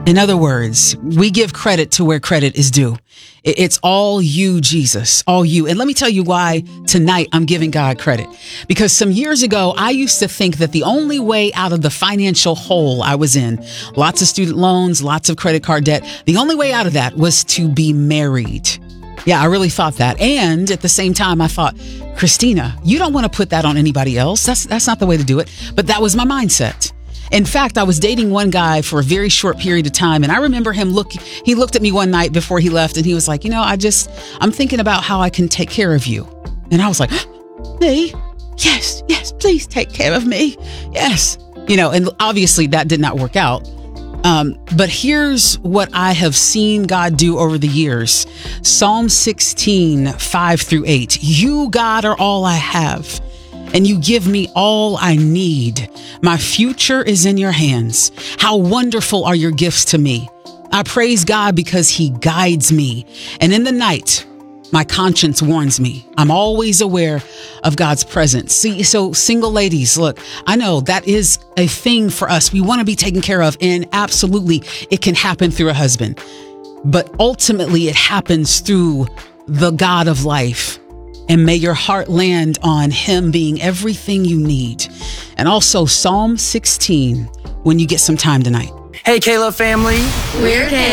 In other words, we give credit to where credit is due. It's all you, Jesus, all you. And let me tell you why tonight I'm giving God credit. Because some years ago, I used to think that the only way out of the financial hole I was in, lots of student loans, lots of credit card debt, the only way out of that was to be married. Yeah, I really thought that. And at the same time, I thought, Christina, you don't want to put that on anybody else. That's not the way to do it. But that was my mindset. In fact, I was dating one guy for a very short period of time. And I remember he looked at me one night before he left and he was like, I'm thinking about how I can take care of you. And I was like, me? Yes, please take care of me. Yes. And obviously that did not work out. But here's what I have seen God do over the years. Psalm 16, 5-8. You, God, are all I have, and you give me all I need. My future is in your hands. How wonderful are your gifts to me. I praise God because he guides me. And in the night, my conscience warns me. I'm always aware of God's presence. See, so single ladies, look, I know that is a thing for us. We want to be taken care of, and absolutely it can happen through a husband. But ultimately it happens through the God of life. And may your heart land on him being everything you need. And also Psalm 16 when you get some time tonight. Hey, Kayla family. We're